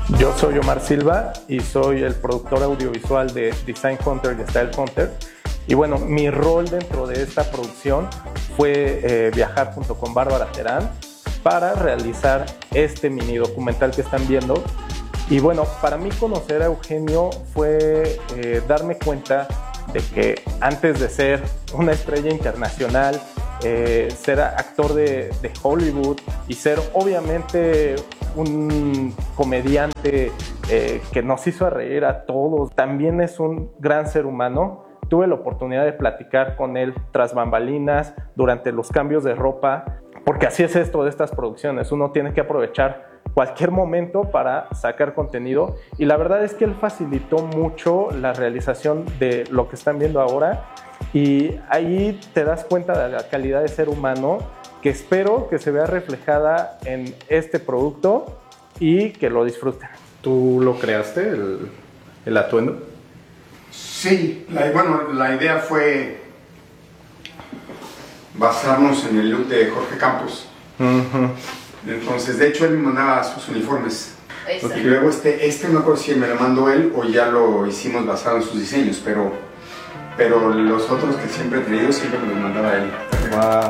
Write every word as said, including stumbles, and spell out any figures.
Yo soy Omar Silva y soy el productor audiovisual de Design Hunter y Style Hunter. Y bueno, mi rol dentro de esta producción fue eh, viajar junto con Bárbara Terán para realizar este mini documental que están viendo. Y bueno, para mí conocer a Eugenio fue eh, darme cuenta de que antes de ser una estrella internacional, eh, ser actor de, de Hollywood y ser obviamente un comediante eh, que nos hizo reír a todos, también es un gran ser humano. Tuve la oportunidad de platicar con él tras bambalinas, durante los cambios de ropa, porque así es esto de estas producciones, uno tiene que aprovechar cualquier momento para sacar contenido, y la verdad es que él facilitó mucho la realización de lo que están viendo ahora, y ahí te das cuenta de la calidad de ser humano que espero que se vea reflejada en este producto y que lo disfruten. ¿Tú lo creaste, el, el atuendo? Sí, la, bueno, la idea fue basarnos en el look de Jorge Campos. Uh-huh. Entonces, de hecho, él me mandaba sus uniformes. Y luego este, este no me acuerdo si me lo mandó él o ya lo hicimos basado en sus diseños, pero, pero los otros que siempre he tenido siempre me los mandaba él. Wow.